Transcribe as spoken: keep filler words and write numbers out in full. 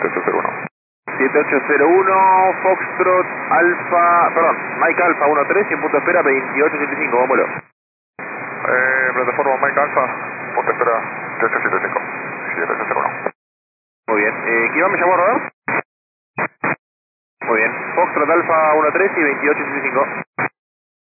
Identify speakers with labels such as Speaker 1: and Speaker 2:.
Speaker 1: siete ocho cero uno.
Speaker 2: siete ocho cero uno, Foxtrot, Alfa, perdón, Mike Alfa uno tres, en punto de espera veintiocho setenta y cinco, vámonos.
Speaker 1: Eh, plataforma Mike Alpha, punto de espera veintiocho setenta y cinco, siete ocho cero uno.
Speaker 2: Muy bien, eh, ¿quién me llamó a rodar? Muy bien, Foxtrot Alfa uno tres y veintiocho setenta y cinco.